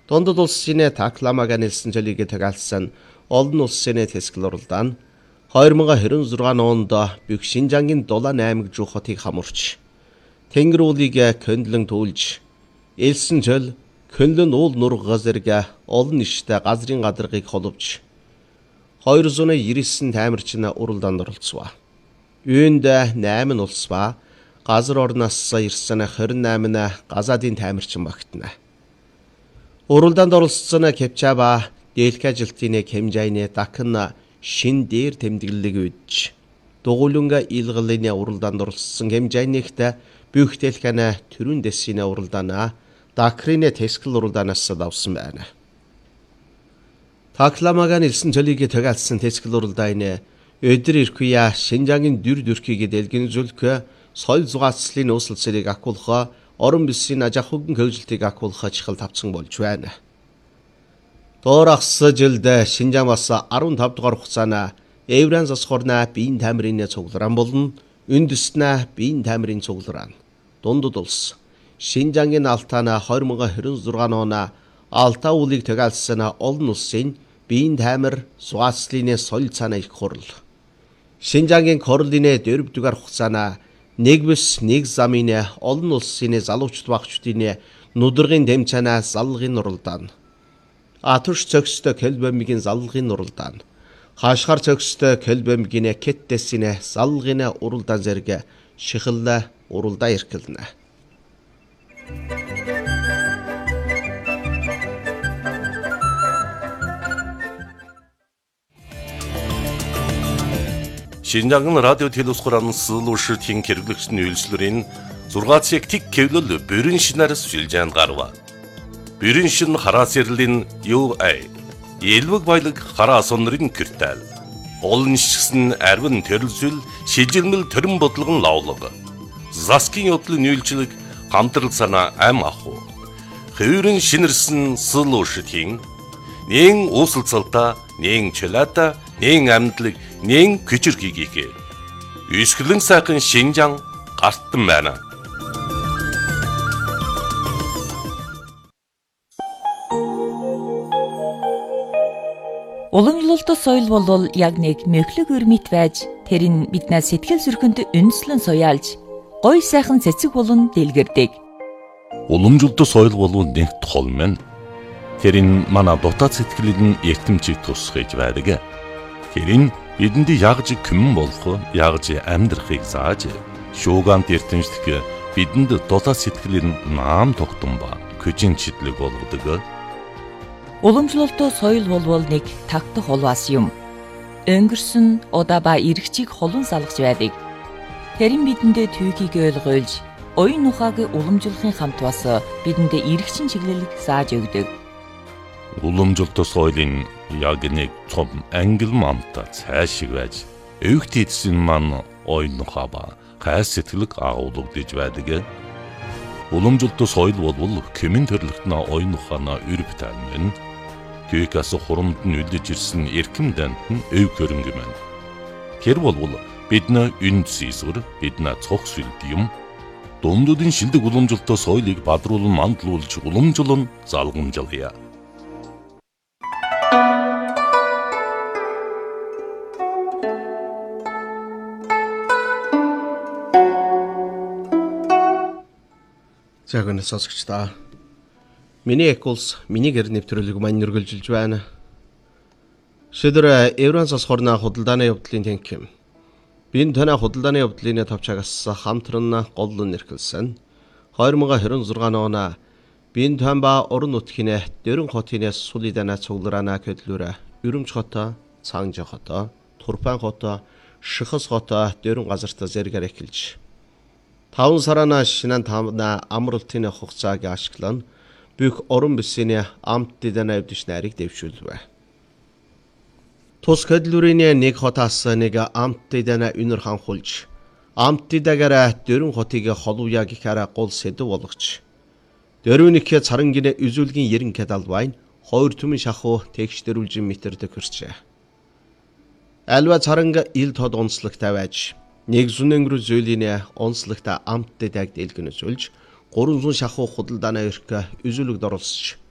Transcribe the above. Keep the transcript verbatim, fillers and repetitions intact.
Дундад улсын Такламага нэлсэн жолигээ тагаалсан олон улсын тэсгэл уралдаан хоёр мың хэдэн зургаан онд Бүх Шинжангийн Дулаан аймаг жуу хотыг хамуурч Тэнгэр уулыг көндлөн түүлж элсэн жол көнлөн уул нурга зэрэг олон ништэй газрын гадаргыг холовж хоёр зуун девяносто тамирчин уралдаанд оролцов. Үүнд найман улс ба газар орноос ирсэн хорин найман газаадын тамирчин багтана. Уралдаанд оролцсон Кепчава дээлх ажилтны хэмжээний дахин шин дээр тэмдэглэлийг үйдэж дугуулунга илгалын уралдаанд оролцсон хэмжээнийхтэй бүх дэлхэнэ төрүн дэсийн уралдаанаа Дакрын тэсгэл уралдаанаас давсан байна. Такламага нэлсэн жолигээ тагаалсан тэсгэл уралдааны өдөр ирхүйя Шинжангийн дүр дүрхийг дэлгэн зүлх соёл зугаацлын үүсэлцэрийг акуулха орон бүсийн ажахугн хөгжилтийг акуулха чихэл тавцсан болж байна. Доорахс жилд Шинжаан бас арван тав дугаар хугацаана Евран засхорна биеийн тамирын цугларан болон үндэснэ биеийн тамирын цугларан дундад улс Шинжангийн алтаана хоёр мың хэдэн зургаан оноо алтаа уулыг тагаалсан олон улсын биеийн тамир зугаацлын соёл цаана их хурал. Шинжангийн корлын дөрөв дугаар хугацаана нэг бүс нэг замын олон улсын залуучд багчдын нүдэргийн дэмцэнэ залгын уралдаан. Атурш цогцтой Кэлбэмгийн залгын уралдаан. Хашхар цогцтой Кэлбэмгийн Кэттесийн залгын уралдаан зэрэг шихэллэ уралдаа иркэлнэ. Шинжангын радио телевизхуран сылуушртын хэрэглэгчдийн үйлчлэрийн зургаацыг тик кевлэл бүрэн шинарс шилжээнд гарва. Бүрэн шин хараа сэрлэн ю ай элвэг баялаг хараа сонрын киртэл. Олон нишгсэн арвин төрөлсүл шижилмэл төрөн бодлогон лавлаг. Заскин yoдлын үйлчлэг хамтрал санаа ам аху. Хөврэн шинэрсэн сылуушртын нэн уусалцалта нэн чөлата нэн амьдлаг нэн küçürkigiге үсгэлэн сайхан Шинжаан гартан байна. Уламжлалт соёл бол яг нэг мөхлөг өрмит байж тэрийн биднээ сэтгэл зүрхэнд үнслэн суяалж гой сайхан цэцэг болон дэлгэрдэг. Уламжлалт соёл бол нэг тохол мэн. Тэрийн манай дотоод сэтгэлийн эртэмчийг тусгаж байдаг. Тэрийн бидэнд ягж күмэн болох, ягж амьдрахыг зааж, шуугант эртэмжлэх бидэнд дотоод сэтгэлийн наам тогтсон ба көжин чидлэг болгодог. Уламжлалт соёл бол нэг тагтах улаас юм. Өнгөрсөн удаа ба эргчийг холон салгаж байдаг. Тэрийн бидэнд түүхийг ойлгуулж, оюун ухааг уламжлахын хамт бас бидэнд эргчин чиглэлийг зааж өгдөг. Уламжлалт соёлын яг нэг том англ мамта цаашиг байж өвгт эдсэн ман оюун ухаа ба хай сэтгэлэг агуулгадж байдаг. Уламжлалт соёл бол кэмэн төрлөختнө оюун ухаана өрөвтэн мэн. Түүхээс хурамд нь үлдэж ирсэн эрхэм дант нь өв хөрөнгө мэн. Тэр бол бидний үнд сийсвэр бидний цог сүлд юм. Дундуудын шилдэг уламжлалт соёлыг бадруулан мандлуулж уламжлан залгамжлая. За гэнэ сонсогчдаа. Миний эколс миний гэр нэвтрүүлэг маань үргэлжилж байна. Шийдвэр Еврансаас хорна худалдааны явдлын тэнхим. Бин тана худалдааны явдлын тавчаагаас хамтран голлон нэрхэлсэн. хоёр мың хэдэн зургаан оноо бин тан ба орон нутгийн дөрөн хотын сулидана цугларана көдлөрө Үрэмж хотоо, Цаанжи хотоо, Турпан хотоо, Шихас хотоо дөрөн газарт зэрэгээр эхэлж таван сарана шинэн тамна амралтын хугацааг ашиглан бүх орон бүсийн амт дэдэн авдиш нарыг дэвшүүлвэ. Тус хөдлөрийн нэг хотоос нэг амт дэдэн үнэр ханхулж амт дэдэгээрэ дөрөн хотыг холуяа гэхээр гол сэдв болгоч. Дөрөвнийхээ царангины үзүүлгийн ерэн кадалвайн хоёр түмэн шахуу тэгш дөрвөлжин метр төгөрчээ. Альва царанга ил тод онцлогтой байж нэг зүнэнгэр зөлийн онцлогтой амт дэдэг дэлгэнэ зүүлж гурван зүүн шахуу худалдааны өрх үзүүлэгд оролцож